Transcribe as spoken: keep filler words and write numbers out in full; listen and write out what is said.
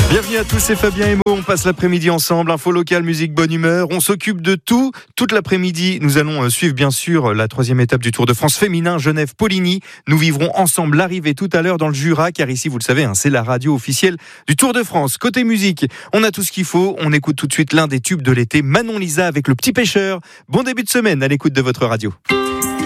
Bienvenue à tous, c'est Fabien et Mo, on passe l'après-midi ensemble, info locale, musique, bonne humeur, on s'occupe de tout. Toute l'après-midi, nous allons suivre bien sûr la troisième étape du Tour de France féminin, Genève-Poligny. Nous vivrons ensemble l'arrivée tout à l'heure dans le Jura, car ici, vous le savez, hein, c'est la radio officielle du Tour de France. Côté musique, on a tout ce qu'il faut, on écoute tout de suite l'un des tubes de l'été, Manon Lisa avec Le Petit Pêcheur. Bon début de semaine à l'écoute de votre radio.